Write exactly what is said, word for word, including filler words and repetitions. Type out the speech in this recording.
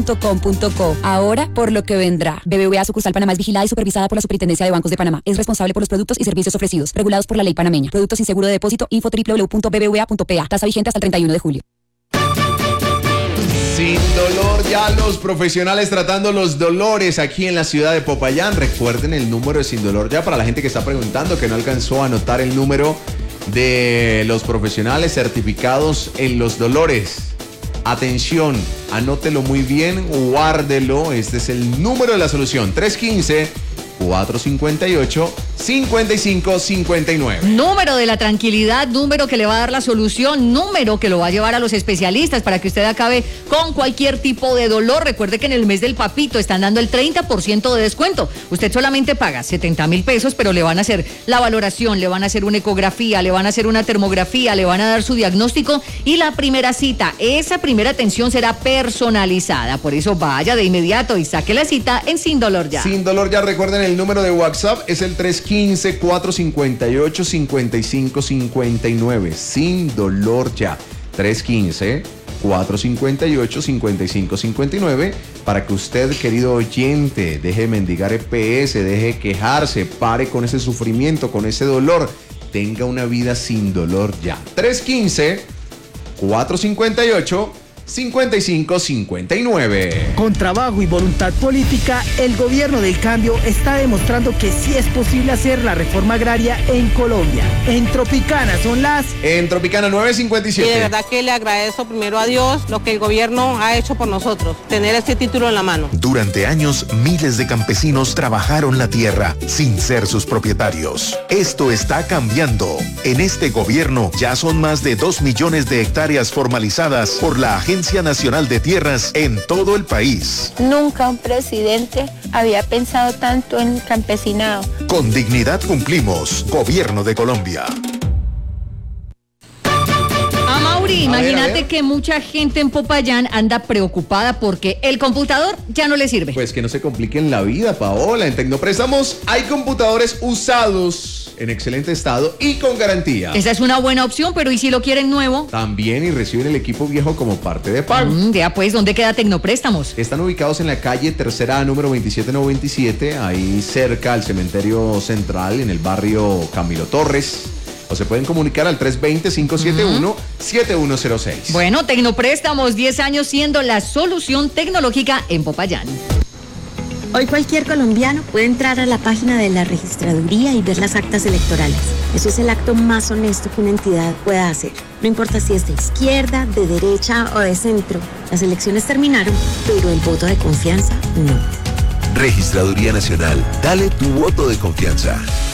punto com punto co. Ahora, por lo que vendrá. B B V A Sucursal Panamá es vigilada y supervisada por la Superintendencia de Bancos de Panamá. Es responsable por los productos y servicios ofrecidos, regulados por la ley panameña. Productos sin seguro de depósito. Info doble u doble u doble u punto b b v a punto p a. Tasa vigente hasta el treinta y uno de julio. Sin dolor, ya los profesionales tratando los dolores aquí en la ciudad de Popayán. Recuerden el número de Sin Dolor Ya para la gente que está preguntando, que no alcanzó a anotar el número de los profesionales certificados en los dolores. Atención, anótelo muy bien, guárdelo. Este es el número de la solución: tres uno cinco, cuatro cinco ocho, cinco cinco cinco nueve. Número de la tranquilidad, número que le va a dar la solución, número que lo va a llevar a los especialistas para que usted acabe con cualquier tipo de dolor. Recuerde que en el mes del papito están dando el treinta por ciento de descuento. Usted solamente paga setenta mil pesos, pero le van a hacer la valoración, le van a hacer una ecografía, le van a hacer una termografía, le van a dar su diagnóstico y la primera cita. Esa primera atención será personalizada. Por eso vaya de inmediato y saque la cita en Sin Dolor Ya. Sin Dolor Ya, recuerden el número de WhatsApp es el tres uno cinco, cuatro cinco ocho, cinco cinco cinco nueve. Sin Dolor Ya. tres uno cinco, cuatro cinco ocho, cinco cinco cinco nueve para que usted, querido oyente, deje de mendigar E P S, deje de quejarse, pare con ese sufrimiento, con ese dolor, tenga una vida sin dolor ya. tres uno cinco, cuatro cinco ocho, cinco cinco cinco nueve. Con trabajo y voluntad política, el gobierno del cambio está demostrando que sí es posible hacer la reforma agraria en Colombia. En Tropicana son las... En Tropicana nueve cincuenta y siete. Y de verdad que le agradezco primero a Dios lo que el gobierno ha hecho por nosotros, tener este título en la mano. Durante años, miles de campesinos trabajaron la tierra sin ser sus propietarios. Esto está cambiando. En este gobierno ya son más de dos millones de hectáreas formalizadas por la Agencia Nacional de Tierras en todo el país. Nunca un presidente había pensado tanto en el campesinado. Con dignidad cumplimos. Gobierno de Colombia. A Mauri, imagínate que mucha gente en Popayán anda preocupada porque el computador ya no le sirve. Pues que no se compliquen la vida, Paola. En Tecnopréstamos hay computadores usados en excelente estado y con garantía. Esa es una buena opción, pero ¿y si lo quieren nuevo? También, y reciben el equipo viejo como parte de pago. Mm, ya pues, ¿dónde queda Tecnopréstamos? Están ubicados en la calle Tercera A, número veintisiete noventa y siete, ahí cerca al cementerio central, en el barrio Camilo Torres. O se pueden comunicar al tres dos cero, cinco siete uno, siete uno cero seis. Bueno, Tecnopréstamos, diez años siendo la solución tecnológica en Popayán. Hoy cualquier colombiano puede entrar a la página de la registraduría y ver las actas electorales. Eso es el acto más honesto que una entidad pueda hacer. No importa si es de izquierda, de derecha o de centro. Las elecciones terminaron, pero el voto de confianza no. Registraduría Nacional. Dale tu voto de confianza.